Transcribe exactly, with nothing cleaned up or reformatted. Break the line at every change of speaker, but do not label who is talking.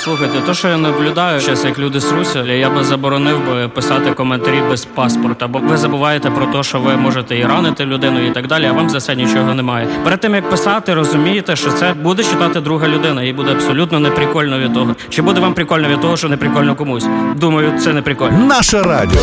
Слухайте, то, що я наблюдаю зараз, як люди сруся, я би заборонив би писати коментарі без паспорта, бо ви забуваєте про те, що ви можете і ранити людину і так далі, а вам за це нічого немає. Перед тим, як писати, розумієте, що це буде читати друга людина, і буде абсолютно неприкольно від того. Чи буде вам прикольно від того, що неприкольно комусь? Думаю, це не прикольно.
Наше радіо.